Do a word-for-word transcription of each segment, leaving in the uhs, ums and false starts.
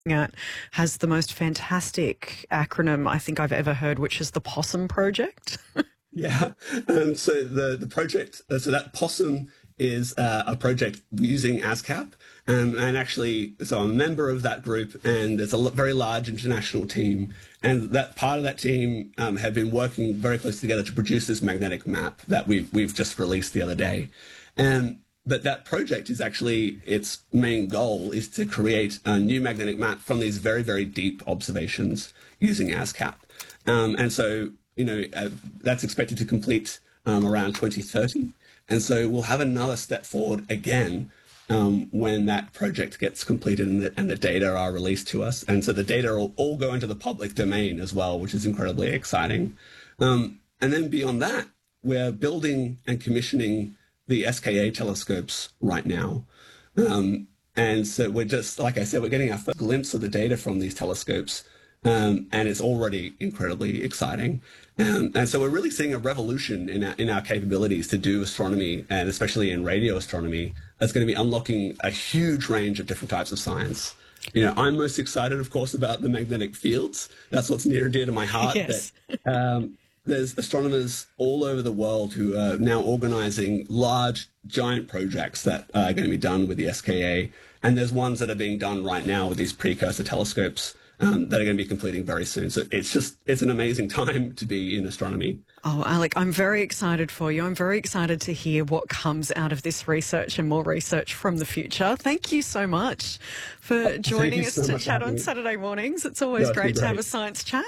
at has the most fantastic acronym I think I've ever heard, which is the POSSUM Project. Yeah. Um, so the, the project, uh, so that POSSUM is uh, a project using ASCAP. Um, and actually, so I'm a member of that group, and there's a l- very large international team. And that part of that team um, have been working very closely together to produce this magnetic map that we've, we've just released the other day. And but that project is actually, its main goal is to create a new magnetic map from these very, very deep observations using ASCAP. Um, and so, you know, uh, that's expected to complete um, around twenty thirty. And so we'll have another step forward again um, when that project gets completed and the, and the data are released to us. And so the data will all go into the public domain as well, which is incredibly exciting. Um, and then beyond that, we're building and commissioning the S K A telescopes right now. Um, and so we're just, like I said, we're getting our first glimpse of the data from these telescopes. Um, and it's already incredibly exciting. Um, and so we're really seeing a revolution in our, in our capabilities to do astronomy, and especially in radio astronomy, that's going to be unlocking a huge range of different types of science. You know, I'm most excited, of course, about the magnetic fields. That's what's near and dear to my heart. Yes. That, um, there's astronomers all over the world who are now organizing large, giant projects that are going to be done with the S K A. And there's ones that are being done right now with these precursor telescopes um, that are going to be completing very soon. So it's just, it's an amazing time to be in astronomy. Oh, Alec, I'm very excited for you. I'm very excited to hear what comes out of this research and more research from the future. Thank you so much for joining us so to much chat for on having me. Saturday mornings. It's always Yeah, it's been great to have great. a science chat.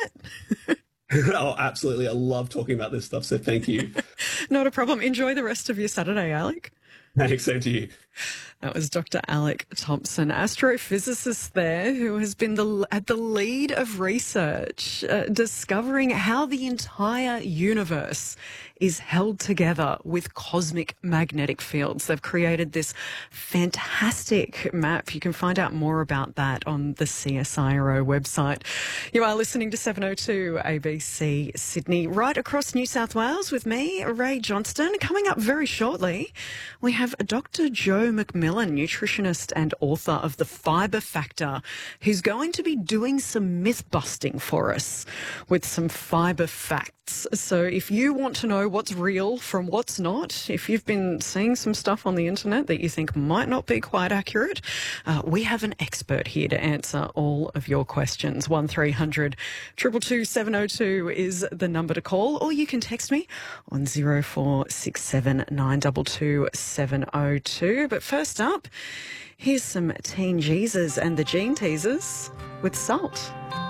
Oh, absolutely. I love talking about this stuff. So thank you. Not a problem. Enjoy the rest of your Saturday, Alec. Thanks, same to you. That was Doctor Alec Thompson, astrophysicist there, who has been the, at the lead of research, uh, discovering how the entire universe is held together with cosmic magnetic fields. They've created this fantastic map. You can find out more about that on the C S I R O website. You are listening to seven oh two A B C Sydney, right across New South Wales with me, Ray Johnston. Coming up very shortly, we have Doctor Joe McMillan, nutritionist and author of The Fibre Factor, who's going to be doing some myth busting for us with some fibre facts. So if you want to know what's real from what's not, if you've been seeing some stuff on the internet that you think might not be quite accurate, uh, we have an expert here to answer all of your questions. one three hundred two two two seven oh two is the number to call, or you can text me on zero four six seven nine two two seven oh two. But first up, here's some Teen Jesus and the Gene Teasers with Salt.